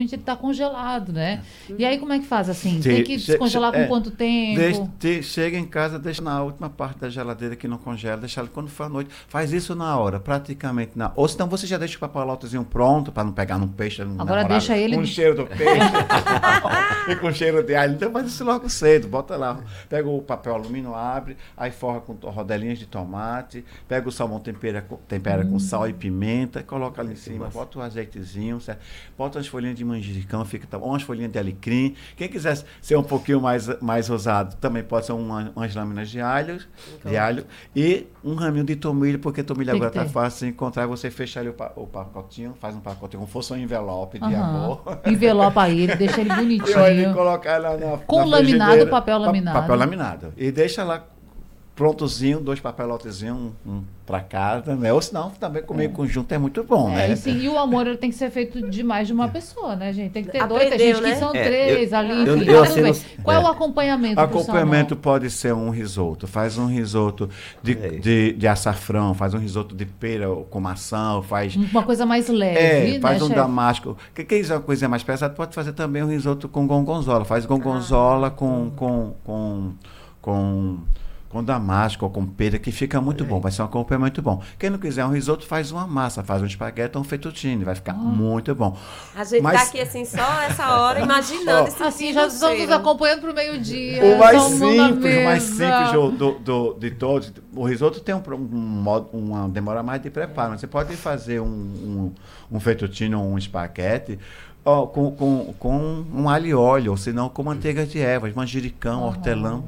ele está congelado, né? E aí como é que faz assim? Tem que descongelar com quanto tempo? Chega em casa, deixa na última parte da geladeira que não congela, deixa ele quando for à noite. Faz isso na hora, praticamente na. Ou senão você já deixa o papelautozinho pronto para não pegar no peixe. Agora deixa ele com o cheiro do peixe e com o cheiro de alho. Então faz isso logo cedo, bota lá. Pega o papel alumínio, abre, aí forra com rodelinhas de tomate, pega o salmão, tempera com sal e pimenta, coloca ali em cima, bota o azeitezinho, certo? Bota umas folhinhas de manjericão, umas folhinhas de alecrim. Quem quiser ser um pouquinho mais ousado, também pode ser umas lâminas de alho e um raminho de tomilho, porque tomilho agora está fácil de encontrar. Você fecha ali o pacotinho, faz um pacotinho como fosse um envelope de amor. Envelopa ele, deixa ele bonitinho. E aí colocar lá com laminado, papel laminado. Papel laminado. E deixa lá prontozinho, 2 papelotezinhos, um para cada, né? Ou senão também comer conjunto é muito bom, né? E o amor ele tem que ser feito de mais de uma pessoa, né, gente? Tem que ter 2, tem gente que são 3 ali, enfim. Qual é o acompanhamento? Acompanhamento pode ser um risoto. Faz um risoto de açafrão, faz um risoto de pera com maçã, faz... Uma coisa mais leve, faz né, um damasco. Quem quiser uma coisa mais pesada, pode fazer também um risoto com gorgonzola. Faz gorgonzola com damasco ou com pera, que fica muito bom, vai ser um acompanhamento bom. Quem não quiser um risoto, faz uma massa, faz um espaguete ou um fettuccine, vai ficar muito bom. A gente tá aqui assim, só essa hora, imaginando esse assim, já estamos nos acompanhando pro meio-dia. O mais simples de todos, o risoto tem uma demora mais de preparo. Você pode fazer um fettuccine ou um espaguete com um alho e óleo, ou senão com manteiga de ervas, manjericão, hortelã,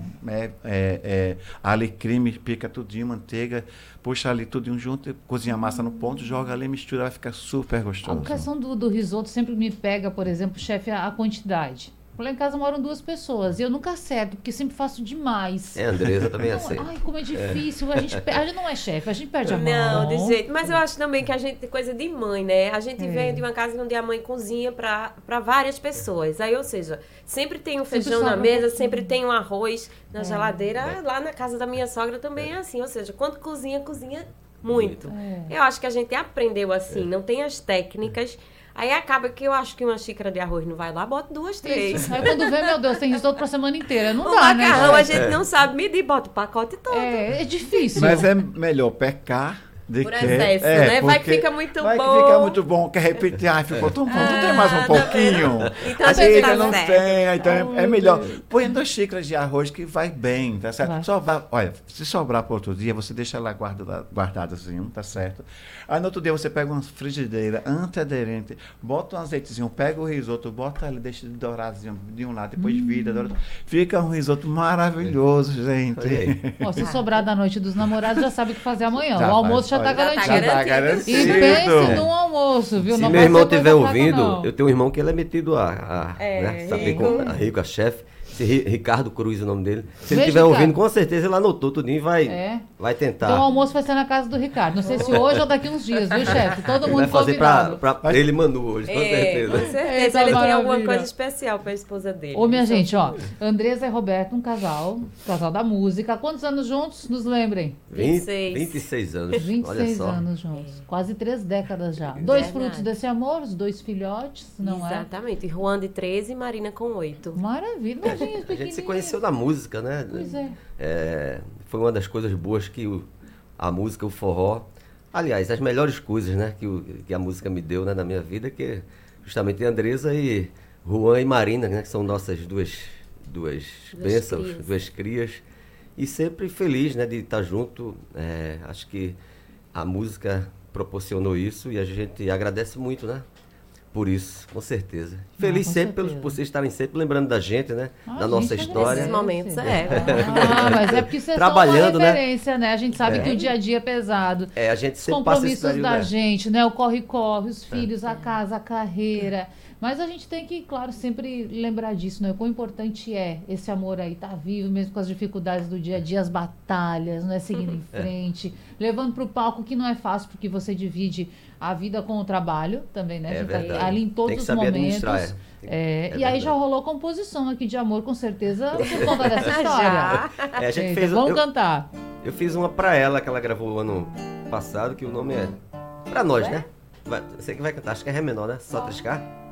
alecrim, pica tudinho, manteiga, puxa ali tudinho junto, cozinha a massa no ponto, joga ali, mistura, vai ficar super gostoso. A questão do risoto sempre me pega, por exemplo, chefe, a quantidade. Lá em casa moram 2 pessoas e eu nunca acerto, porque sempre faço demais. A Andresa também assim. Ai, como é difícil. A gente não é chefe, a gente perde a mão. Não, de jeito. Mas eu acho também que a gente tem coisa de mãe, né? A gente vem de uma casa onde a mãe cozinha para várias pessoas. Aí, ou seja, sempre tem um feijão na mesa, sempre tem um arroz na geladeira. Lá na casa da minha sogra também é assim. Ou seja, quando cozinha muito. Eu acho que a gente aprendeu assim, não tem as técnicas. Aí acaba que eu acho que uma xícara de arroz não vai lá, bota 2, 3. Aí quando vê, meu Deus, tem risoto pra semana inteira. Não o dá, macarrão né? a gente não sabe medir, bota o pacote todo. É difícil. Mas é melhor pecar por excesso, né? Vai que fica muito bom. Vai que fica muito bom, quer repetir, ficou tão bom, não tem mais um pouquinho. Então a gente não tem, então é melhor. Põe 2 xícaras de arroz que vai bem, tá certo? Olha, se sobrar para outro dia, você deixa lá guardado assim, tá certo? Aí no outro dia você pega uma frigideira antiaderente, bota um azeitezinho, pega o risoto, bota ali, deixa de douradinho de um lado, depois vira, fica um risoto maravilhoso, gente. Se sobrar da noite dos namorados, já sabe o que fazer amanhã. O almoço já tá garantido. Já tá garantido. E pense no almoço, viu? Se não meu irmão estiver ouvindo, não. eu tenho um irmão que ele é metido né, saber como rico, a chefe. Ricardo Cruz é o nome dele. Se ele estiver ouvindo, com certeza ele anotou tudinho e vai tentar. Então o almoço vai ser na casa do Ricardo. Não sei se hoje ou daqui uns dias, viu, chefe? Todo mundo vai fazer convidado. pra ele Manu hoje, com certeza. Com certeza, ele tem alguma coisa especial pra esposa dele. Minha gente, Andresa e Roberto, um casal da música. Quantos anos juntos? Nos lembrem. 26 anos. 26 anos juntos. Quase 3 décadas já. 2 frutos desse amor, os 2 filhotes, não é? Exatamente. Juan de 13 e Marina com 8. Maravilha. A gente se conheceu na música, né? Pois é. Foi uma das coisas boas que a música, o forró... Aliás, as melhores coisas, né, que a música me deu, né, na minha vida, que justamente a Andresa e Juan e Marina, né, que são nossas duas bênçãos, 2 crias. E sempre feliz, né, de estar junto. Acho que a música proporcionou isso e a gente agradece muito, né? Por isso, com certeza. Feliz sempre por vocês estarem sempre lembrando da gente, né? Da nossa história. Nesses momentos, mas é porque vocês trabalhando, são uma referência, né? A gente sabe que o dia a dia é pesado. A gente sempre os compromissos da gente, né? O corre-corre, os filhos, a casa, a carreira. Mas a gente tem que, claro, sempre lembrar disso, né? O quão importante é esse amor aí, tá vivo, mesmo com as dificuldades do dia a dia, as batalhas, né? Seguindo em frente, levando para o palco, que não é fácil, porque você divide a vida com o trabalho também, né? A gente tá ali em todos os momentos. E aí já rolou composição aqui de amor, com certeza, por conta dessa história. A gente fez, vamos cantar. Eu fiz uma pra ela, que ela gravou ano passado, que o nome é Pra Nós, né? Você que vai cantar, acho que é Ré menor, né? Só triscar.